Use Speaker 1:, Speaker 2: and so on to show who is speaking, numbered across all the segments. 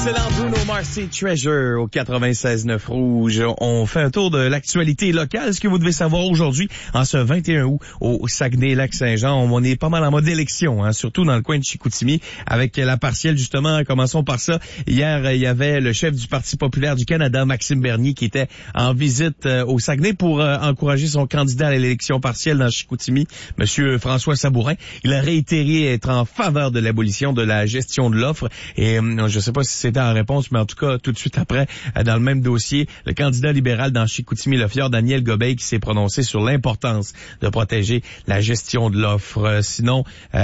Speaker 1: L'excellent Bruno Mars et Treasure au 96.9 Rouge. On fait un tour de l'actualité locale. Ce que vous devez savoir aujourd'hui, en ce 21 août, au Saguenay-Lac-Saint-Jean, on est pas mal en mode élection, surtout dans le coin de Chicoutimi, avec la partielle, justement. Commençons par ça. Hier, il y avait le chef du Parti populaire du Canada, Maxime Bernier, qui était en visite au Saguenay pour encourager son candidat à l'élection partielle dans Chicoutimi, Monsieur François Sabourin. Il a réitéré être en faveur de l'abolition de la gestion de l'offre. Et je sais pas si c'était en réponse, mais en tout cas, tout de suite après, dans le même dossier, le candidat libéral dans Chicoutimi-Le-Fjord, Daniel Gobeil, qui s'est prononcé sur l'importance de protéger la gestion de l'offre. Sinon,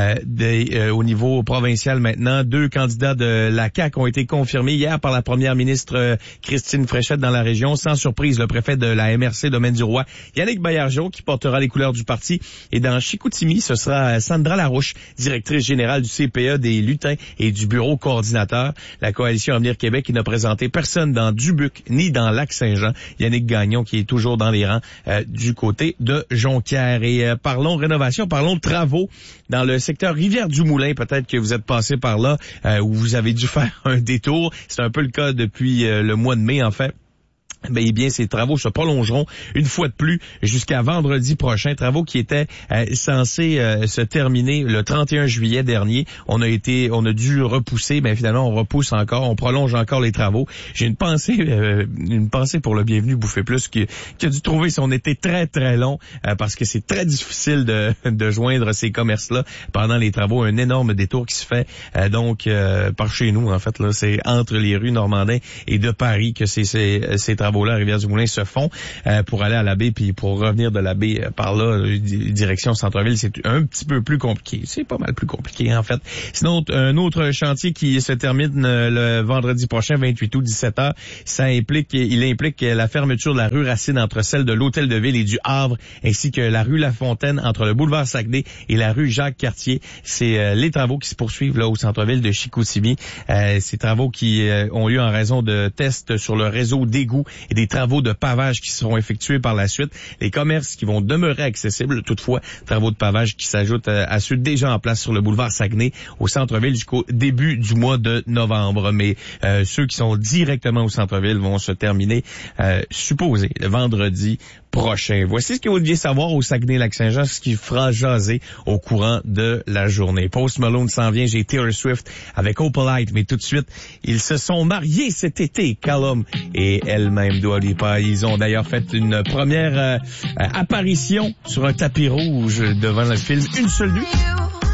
Speaker 1: au niveau provincial maintenant, 2 candidats de la CAQ ont été confirmés hier par la première ministre Christine Fréchette dans la région. Sans surprise, le préfet de la MRC, Domaine-du-Roi, Yannick Baillargeon, qui portera les couleurs du parti. Et dans Chicoutimi, ce sera Sandra Larouche, directrice générale du CPE, des lutins et du bureau coordinateur. La coalition Avenir Québec, qui n'a présenté personne dans Dubuque ni dans Lac-Saint-Jean. Yannick Gagnon, qui est toujours dans les rangs du côté de Jonquière. Et parlons rénovation, parlons de travaux dans le secteur Rivière-du-Moulin. Peut-être que vous êtes passé par là, où vous avez dû faire un détour. C'est un peu le cas depuis le mois de mai, en fait. Eh bien, ces travaux se prolongeront une fois de plus jusqu'à vendredi prochain. Travaux qui étaient censés se terminer le 31 juillet dernier. On a dû repousser, mais finalement on repousse encore, on prolonge encore les travaux. J'ai une pensée pour le Bienvenu Bouffé Plus qui a dû trouver son été très très long parce que c'est très difficile de joindre ces commerces-là pendant les travaux. Un énorme détour qui se fait donc par chez nous en fait là, c'est entre les rues Normandin et de Paris que ces travaux là à Rivière-du-Moulin se font pour aller à la baie, puis pour revenir de la baie par là, direction centre-ville, c'est un petit peu plus compliqué. C'est pas mal plus compliqué, en fait. Sinon, un autre chantier qui se termine le vendredi prochain, 28 août, 17h, il implique la fermeture de la rue Racine entre celle de l'Hôtel de Ville et du Havre, ainsi que la rue La Fontaine entre le boulevard Saguenay et la rue Jacques-Cartier. C'est les travaux qui se poursuivent là au centre-ville de Chicoutimi. Ces travaux qui ont lieu en raison de tests sur le réseau d'égouts et des travaux de pavage qui seront effectués par la suite. Les commerces qui vont demeurer accessibles, toutefois, travaux de pavage qui s'ajoutent à ceux déjà en place sur le boulevard Saguenay au centre-ville jusqu'au début du mois de novembre. Mais ceux qui sont directement au centre-ville vont se terminer, supposé, le vendredi prochain. Voici ce que vous deviez savoir au Saguenay-Lac-Saint-Jean, ce qui fera jaser au courant de la journée. Post Malone s'en vient, j'ai Taylor Swift avec Opalite, mais tout de suite, ils se sont mariés cet été, Callum et elle-même Dua Lipa. Ils ont d'ailleurs fait une première apparition sur un tapis rouge devant le film Une seule nuit.